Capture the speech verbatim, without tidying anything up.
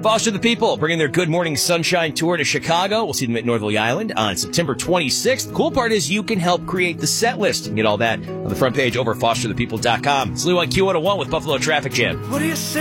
Foster the People, bringing their Good Morning Sunshine tour to Chicago. We'll see them at Northerly Island on September twenty-sixth. The cool part is you can help create the set list. You can get all that on the front page over at foster the people dot com. It's Lou on Q one oh one with Buffalo Traffic Jam. What do you say?